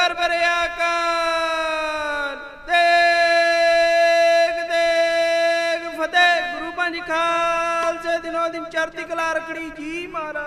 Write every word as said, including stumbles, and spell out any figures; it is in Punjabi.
ਕਰ ਭਰਿਆ ਕਾਲ। ਦੇਗ ਦੇਗ ਫਤਿਹ। ਗੁਰੂ ਪੰਜ ਖਾਲਸੇ ਦਿਨੋ ਦਿਨ ਚੜ੍ਹਦੀ ਕਲਾ ਰੱਖੜੀ ਜੀ ਮਹਾਰਾਜ।